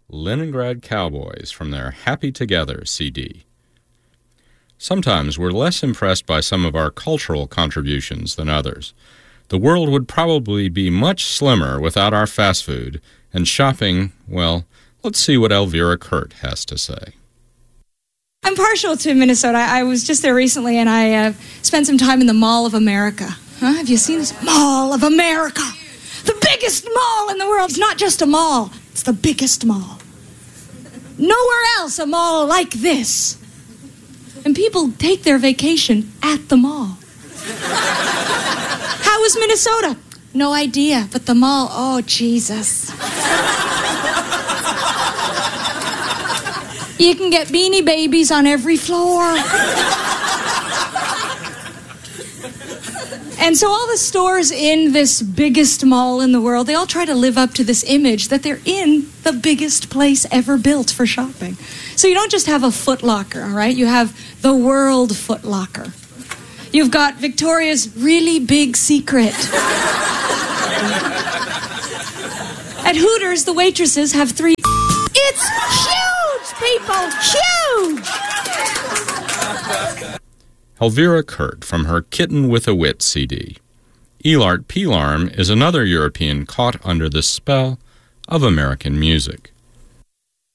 Leningrad Cowboys from their Happy Together CD. Sometimes we're less impressed by some of our cultural contributions than others. The world would probably be much slimmer without our fast food, and shopping, well, let's see what Elvira Kurt has to say. I'm partial to Minnesota. I was just there recently, and I spent some time in the Mall of America. Have you seen this? Mall of America! The biggest mall in the world. It's not just a mall. It's the biggest mall. Nowhere else a mall like this. And people take their vacation at the mall. How is Minnesota? No idea, but the mall, oh, Jesus. You can get Beanie Babies on every floor. And so all the stores in this biggest mall in the world, they all try to live up to this image that they're in the biggest place ever built for shopping. So you don't just have a Foot Locker, all right? You have the World Foot Locker. You've got Victoria's Really Big Secret. At Hooters, the waitresses have 3... It's huge, people! Huge! Elvira Kurt from her Kitten with a Wit CD. Elart Pilarm is another European caught under the spell of American music.